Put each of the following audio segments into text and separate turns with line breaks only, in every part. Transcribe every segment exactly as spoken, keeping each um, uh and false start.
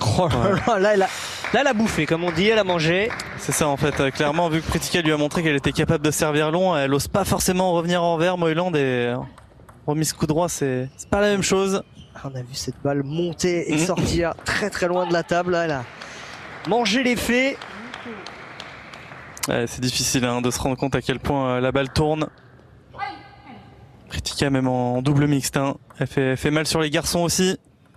Oh là, là, là, elle a, là, elle a bouffé, comme on dit, elle a mangé.
C'est ça en fait, euh, clairement, vu que Pritika lui a montré qu'elle était capable de servir long, elle ose pas forcément revenir en revers, Moyland, et remise coup droit, c'est pas la même chose.
On a vu cette balle monter et
mmh.
sortir très très loin de la table. Là, elle a mangé les faits.
Ouais, c'est difficile hein, de se rendre compte à quel point euh, la balle tourne. Pritika même en double mixte, hein. elle, fait, elle fait mal sur les garçons aussi.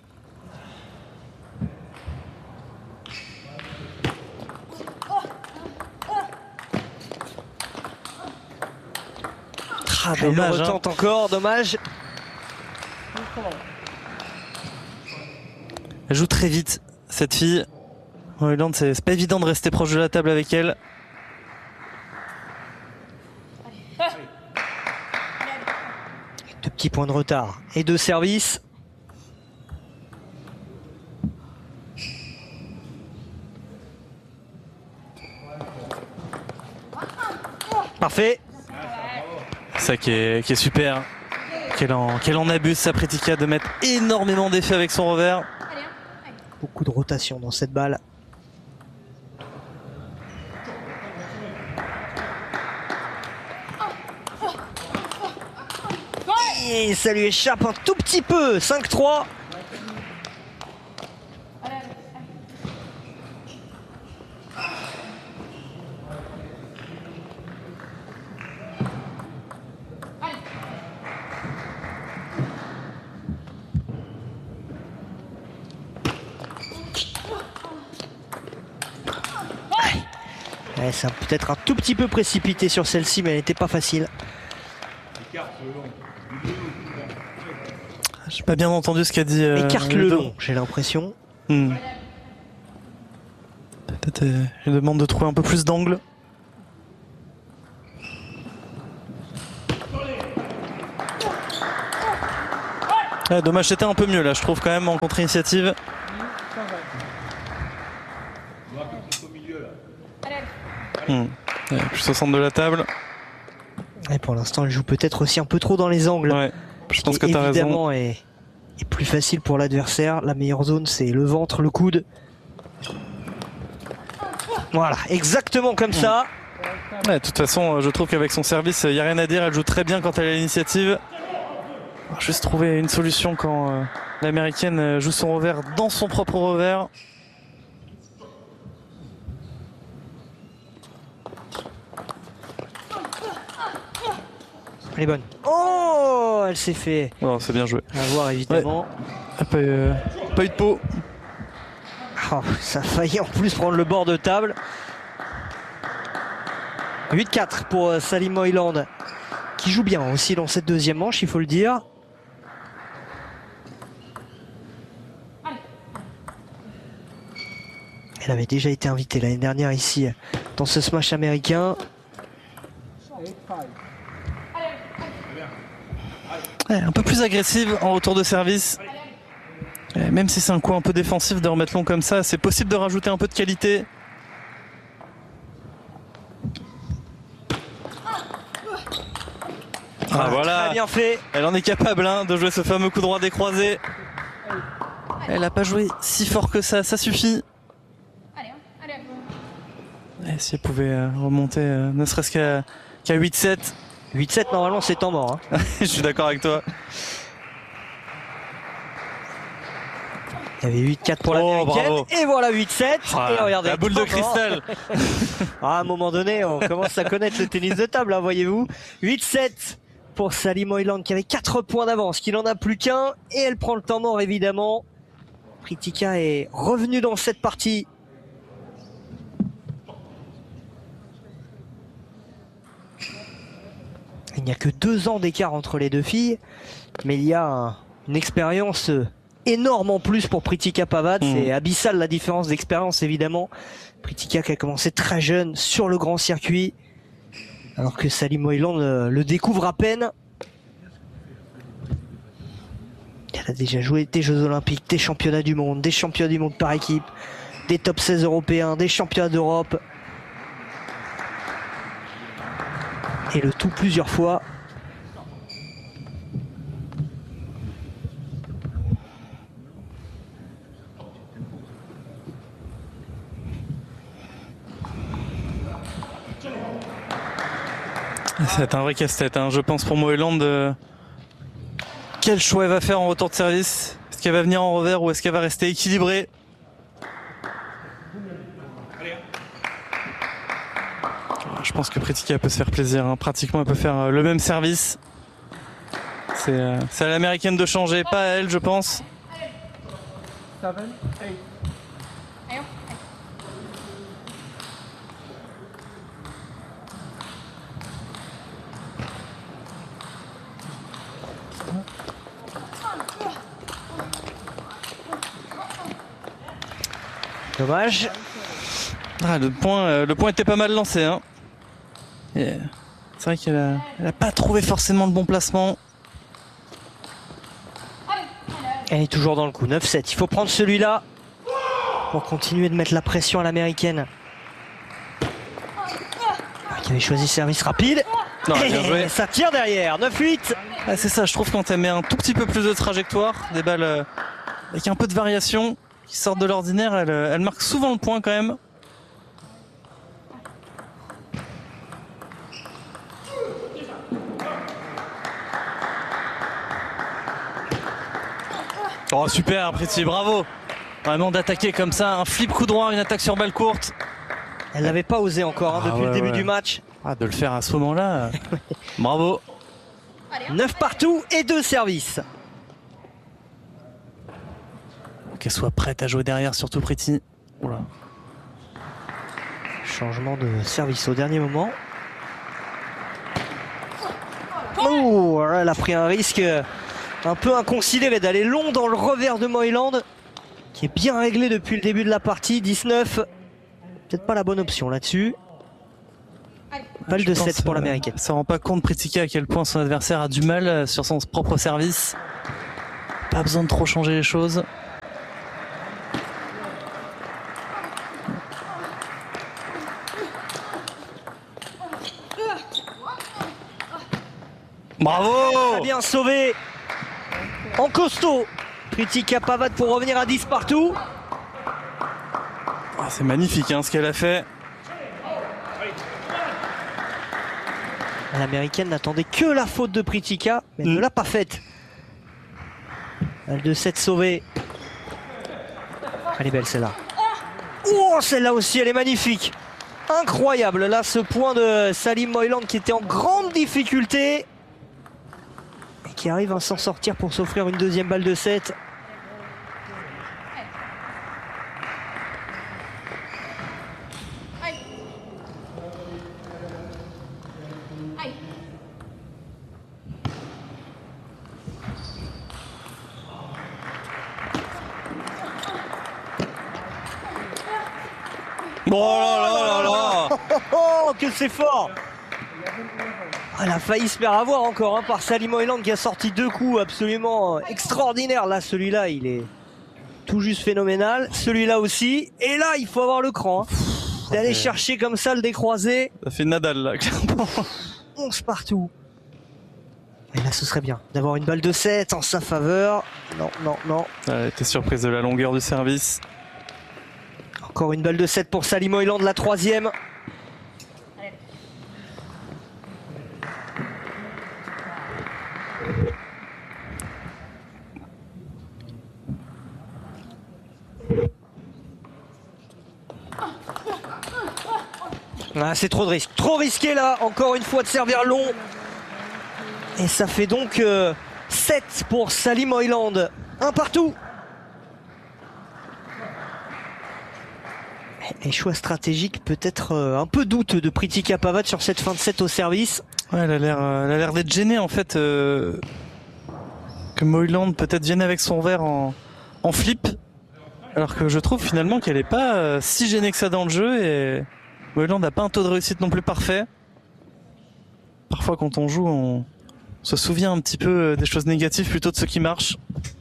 Ah, elle le retente hein. encore, dommage.
Elle joue très vite, cette fille. Moyland, c'est pas évident de rester proche de la table avec elle.
Deux petits points de retard et deux services. Parfait.
Ça qui est, qui est super. Qu'elle en, qu'elle en abuse, sa Pritika, de mettre énormément d'effets avec son revers.
Beaucoup de rotation dans cette balle. Et ça lui échappe un tout petit peu. cinq trois. Ouais, c'est peut-être un tout petit peu précipité sur celle-ci, mais elle n'était pas facile.
J'ai pas bien entendu ce qu'a dit. Euh,
Écarte le long, j'ai l'impression.
Hmm. Peut-être euh, je demande de trouver un peu plus d'angle. Ouais, dommage, c'était un peu mieux là, je trouve quand même en contre-initiative. Hmm. Ouais, plus au centre de la table.
Et pour l'instant, elle joue peut-être aussi un peu trop dans les angles.
Ouais, je pense que tu as raison.
Évidemment, est, est plus facile pour l'adversaire. La meilleure zone, c'est le ventre, le coude. Voilà, exactement comme ça.
Ouais, de toute façon, je trouve qu'avec son service, il n'y a rien à dire. Elle joue très bien quand elle a l'initiative. Juste trouver une solution quand euh, l'américaine joue son revers dans son propre revers.
Elle est bonne. Oh, elle s'est fait.
Oh, c'est bien joué.
À voir évidemment.
Ouais. Pas, euh, pas eu de peau.
Oh, ça a failli en plus prendre le bord de table. huit quatre pour Sally Moyland, qui joue bien aussi dans cette deuxième manche, il faut le dire. Elle avait déjà été invitée l'année dernière ici dans ce smash américain.
Ouais, un peu plus agressive en retour de service. Et même si c'est un coup un peu défensif de remettre long comme ça, c'est possible de rajouter un peu de qualité. Ah, voilà,
très bien fait.
Elle en est capable hein, de jouer ce fameux coup droit décroisé. Elle n'a pas joué si fort que ça, ça suffit. Et si elle pouvait remonter euh, ne serait-ce qu'à qu'à huit sept.
huit sept normalement c'est temps mort. Hein.
Je suis d'accord avec toi.
Il y avait huit quatre pour
oh,
l'américaine.
Bravo.
Et voilà huit sept.
Ah,
et regardez,
la boule de cristal.
Ah, à un moment donné, on commence à connaître le tennis de table, hein, voyez-vous. huit sept pour Sally Moyland qui avait quatre points d'avance, qui n'en a plus qu'un. Et elle prend le temps mort évidemment. Pritika est revenue dans cette partie. Il n'y a que deux ans d'écart entre les deux filles, mais il y a un, une expérience énorme en plus pour Pritika Pavad. Mmh. C'est abyssal la différence d'expérience évidemment. Pritika qui a commencé très jeune sur le grand circuit, alors que Sally Moyland le, le découvre à peine. Elle a déjà joué des Jeux Olympiques, des championnats du monde, des championnats du monde par équipe, des top seize européens, des championnats d'Europe. Et le tout plusieurs fois.
Ça va être un vrai casse-tête, hein, je pense, pour Moëland. De... Quel choix elle va faire en retour de service? Est-ce qu'elle va venir en revers ou est-ce qu'elle va rester équilibrée? Je pense que Pritika peut se faire plaisir, hein. Pratiquement elle peut faire le même service. C'est euh, à l'américaine de changer, pas à elle, je pense.
Dommage.
Ah, le point, euh, le point était pas mal lancé, hein. C'est vrai qu'elle a, elle a pas trouvé forcément le bon placement.
Elle est toujours dans le coup, neuf sept. Il faut prendre celui-là pour continuer de mettre la pression à l'américaine. Qui avait choisi service rapide.
Non, bien joué.
Ça tire derrière, neuf huit.
Ah, c'est ça, je trouve quand elle met un tout petit peu plus de trajectoire, des balles euh, avec un peu de variation, qui sortent de l'ordinaire, elle, elle marque souvent le point quand même. Oh super Priti, bravo. Vraiment d'attaquer comme ça, un flip coup droit, une attaque sur balle courte.
Elle n'avait pas osé encore hein,
ah,
depuis
ouais,
le début
ouais.
du match.
Ah, de le faire à ce moment-là, bravo.
neuf partout et deux services.
Qu'elle soit prête à jouer derrière, surtout Priti. Oula.
Changement de service au dernier moment. Oh, elle a pris un risque un peu inconsidéré d'aller long dans le revers de Moyland, qui est bien réglé depuis le début de la partie. dix-neuf, peut-être pas la bonne option là-dessus. Balle de sept pour l'américaine.
Ça rend pas compte Pritika à quel point son adversaire a du mal sur son propre service. Pas besoin de trop changer les choses. Bravo!
Très bien sauvé en costaud. Pritika Pavad pour revenir à dix partout.
Ah, c'est magnifique hein, ce qu'elle a fait.
L'américaine n'attendait que la faute de Pritika, mais elle
mm.
ne l'a pas faite. Balle de sept sauvée. Elle est belle celle-là. Oh, celle-là aussi, elle est magnifique. Incroyable, là, ce point de Salim Moyland qui était en grande difficulté. Et qui arrive à s'en sortir pour s'offrir une deuxième balle de sept.
Oh là là là là.
Oh, oh, oh, que c'est fort. Elle a failli se faire avoir encore hein, par Salim Moyland qui a sorti deux coups absolument extraordinaires. Là, celui-là, il est tout juste phénoménal. Celui-là aussi. Et là, il faut avoir le cran. Hein, d'aller okay. chercher comme ça le décroisé.
Ça fait Nadal là, clairement.
onze partout. Et là, ce serait bien d'avoir une balle de sept en sa faveur. Non, non, non.
Elle était surprise de la longueur du service.
Encore une balle de sept pour Salim Moyland, la troisième. Ah, c'est trop de risque. Trop risqué là, encore une fois de servir long. Et ça fait donc euh, sept pour Salim Moyland. Un partout. Et choix stratégique peut-être euh, un peu douteux de Pritika Pavad sur cette fin de set au service.
Ouais, elle a l'air euh, elle a l'air d'être gênée en fait. Euh, que Moyland peut-être vienne avec son verre en, en flip. Alors que je trouve finalement qu'elle n'est pas euh, si gênée que ça dans le jeu. Et Moyland n'a pas un taux de réussite non plus parfait. Parfois quand on joue, on se souvient un petit peu des choses négatives plutôt de ce qui marche.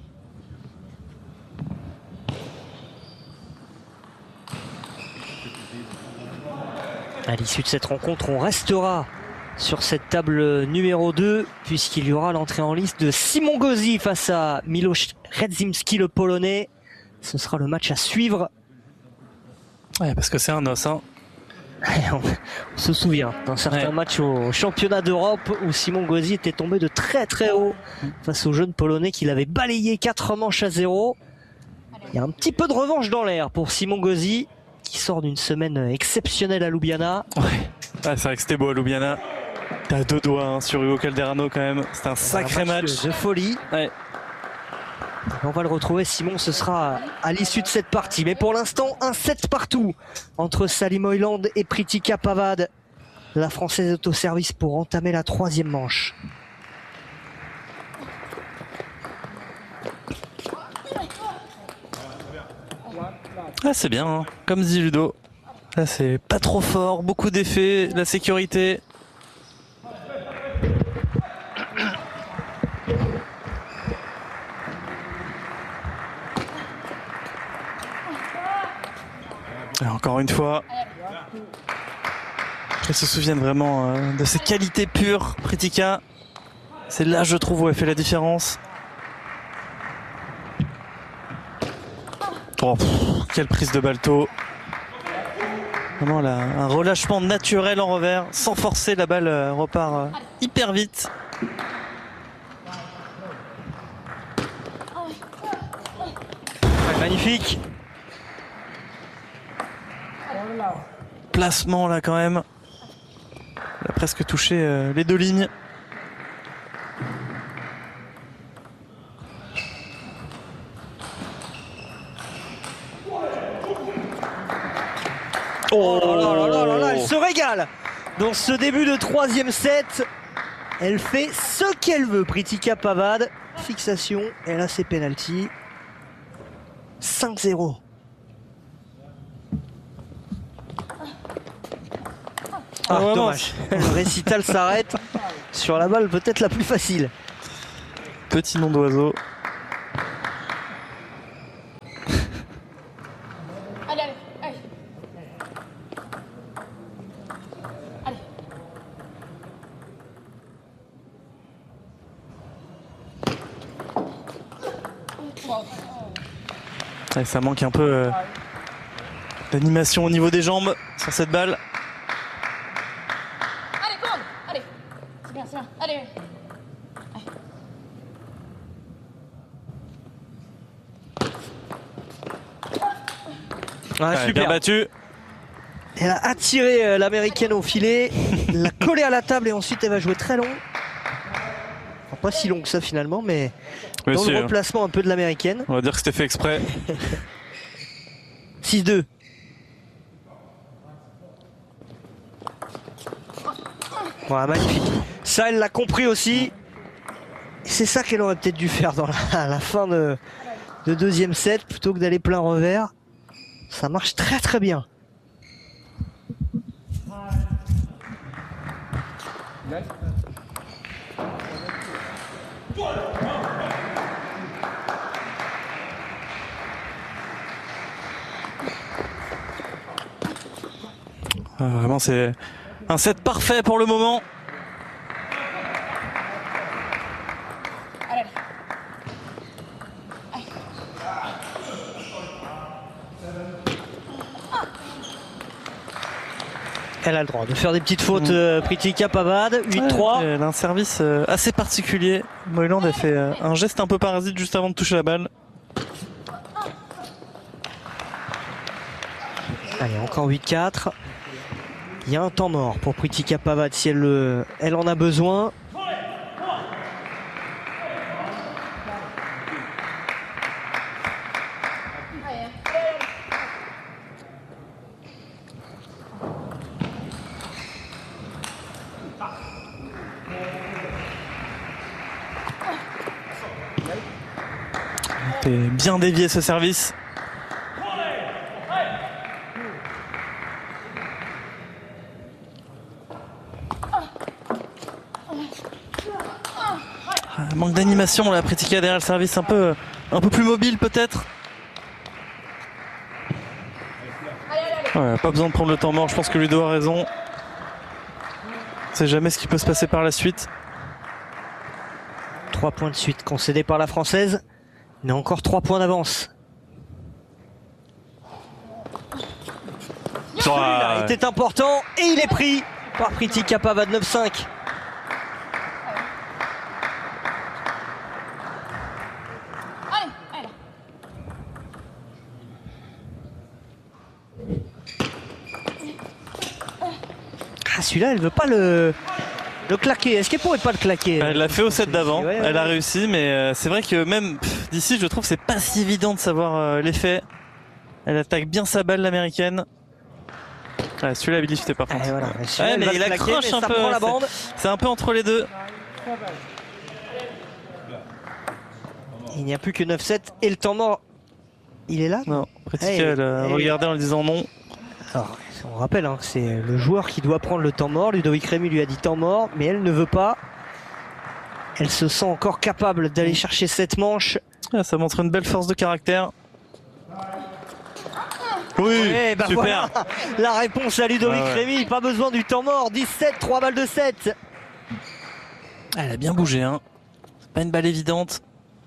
À l'issue de cette rencontre, on restera sur cette table numéro deux puisqu'il y aura l'entrée en liste de Simon Gauzy face à Miloš Redzimski, le Polonais. Ce sera le match à suivre.
Ouais, parce que c'est un os. Hein.
On, on se souvient d'un certain ouais. match au championnat d'Europe où Simon Gauzy était tombé de très très haut face au jeune Polonais qu'il avait balayé quatre manches à zéro. Il y a un petit peu de revanche dans l'air pour Simon Gauzy qui sort d'une semaine exceptionnelle à Ljubljana.
Ouais. Ah, c'est vrai que c'était beau à Ljubljana. T'as deux doigts hein, sur Hugo Calderano quand même. C'est un sacré un match,
match de folie.
Ouais.
On va le retrouver, Simon, ce sera à l'issue de cette partie. Mais pour l'instant, un set partout entre Salim Oyland et Pritika Pavad. La Française est au service pour entamer la troisième manche.
Ah, c'est bien, hein. Comme dit Ludo. Là, c'est pas trop fort, beaucoup d'effets, la sécurité. Et encore une fois, elle se souvienne vraiment euh, de ses qualités pures, Pritika. C'est là, je trouve, où elle fait la différence. Oh, pff, quelle prise de balto. Vraiment là, un relâchement naturel en revers, sans forcer, la balle euh, repart euh, hyper vite.
Magnifique.
Placement là quand même. Elle a presque touché euh, les deux lignes.
Oh là là là là là, elle se régale dans ce début de troisième set. Elle fait ce qu'elle veut, Pritika Pavad. Fixation, elle a ses pénaltys. cinq zéro. Ah, ah dommage. Le récital s'arrête sur la balle peut-être la plus facile.
Petit nom d'oiseau.
Allez, allez, allez. Allez.
Ouais, ça manque un peu euh, d'animation au niveau des jambes sur cette balle.
Allez, commande. Allez. C'est bien, c'est bien. Allez. Allez.
Ah,
ouais,
super
bien battu.
Elle a attiré euh, l'américaine au filet, l'a collée à la table et ensuite elle va jouer très long. Enfin, pas si long que ça finalement, mais
oui,
dans
si,
le replacement un peu de l'américaine.
On va dire que c'était fait exprès.
six deux. Voilà, magnifique. Ça, elle l'a compris aussi. C'est ça qu'elle aurait peut-être dû faire dans la, à la fin de, de deuxième set, plutôt que d'aller plein revers. Ça marche très très bien.
Ah, vraiment, c'est un set parfait pour le moment.
Allez.
Elle a le droit de faire des petites fautes, euh, Pritika Pavad. huit trois.
Ouais, elle a un service euh, assez particulier. Moyland a fait euh, un geste un peu parasite juste avant de toucher la balle.
Allez, encore huit quatre. Il y a un temps mort pour Pritika Pavad si elle, euh, elle en a besoin.
T'es bien dévié ce service. Manque d'animation là, Pritika derrière le service, un peu, un peu plus mobile peut-être. Ouais, pas besoin de prendre le temps mort, je pense que Ludo a raison. On sait jamais ce qui peut se passer par la suite.
Trois points de suite concédés par la Française, mais encore trois points d'avance. Celui-là était important et il est pris par Pritika Pavad neuf cinq.
Allez, allez.
Ah, celui-là, elle veut pas le, le claquer. Est-ce qu'elle pourrait pas le claquer?
Elle l'a fait au set d'avant,
Ouais, ouais,
elle a
ouais.
réussi, mais euh, c'est vrai que même d'ici, je trouve que c'est pas si évident de savoir euh, l'effet. Elle attaque bien sa balle, l'américaine. Ouais, celui-là est lifté par contre.
Ah, voilà. Celui-là,
Ouais,
elle
mais
va
il
le claquer,
accroche
mais
un
ça
peu.
prend la
c'est-
bande.
C'est un peu entre les deux.
Il n'y a plus que neuf sept et le temps mort. Il est là?
Non, Pritika,
Hey,
elle a
hey.
regardé en disant non.
Alors, on rappelle hein, que c'est le joueur qui doit prendre le temps mort. Ludovic Rémy lui a dit temps mort, mais elle ne veut pas. Elle se sent encore capable d'aller chercher cette manche.
Ah, ça montre une belle force de caractère. Oui,
Eh ben
super.
voilà, la réponse à Ludovic
Ah ouais.
Rémy, pas besoin du temps mort. dix-sept, trois balles de sept.
Elle a bien bougé, hein. C'est pas une balle évidente.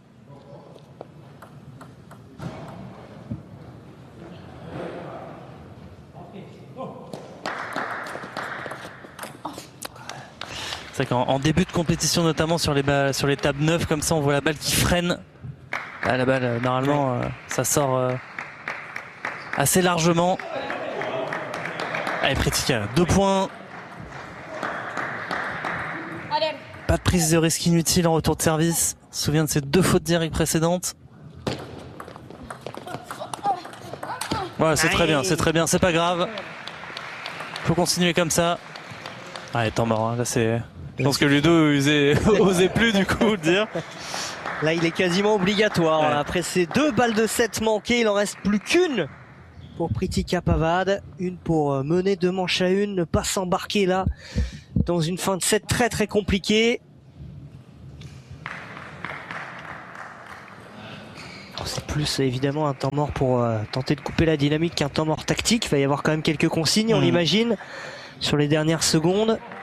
C'est vrai qu'en en début de compétition, notamment sur les balles, sur les tables neuves, comme ça, on voit la balle qui freine. Là, la balle, euh, normalement, euh, ça sort euh, assez largement. Allez, Pritika, deux points.
Allez, allez.
Pas de prise de risque inutile en retour de service. On se souvient de ces deux fautes directes précédentes. Ouais, c'est très bien, c'est très bien, c'est pas grave. Faut continuer comme ça. Ouais, temps mort, hein. Là c'est. Je pense que Ludo osait, osait plus du coup le dire.
Là, il est quasiment obligatoire.
Ouais.
Après ces deux balles de sept manquées, il en reste plus qu'une pour Pritika Pavad. Une pour euh, mener deux manches à une, ne pas s'embarquer là dans une fin de set très très compliquée. Alors, c'est plus évidemment un temps mort pour euh, tenter de couper la dynamique qu'un temps mort tactique. Il va y avoir quand même quelques consignes, on
Mmh.
l'imagine, sur les dernières secondes.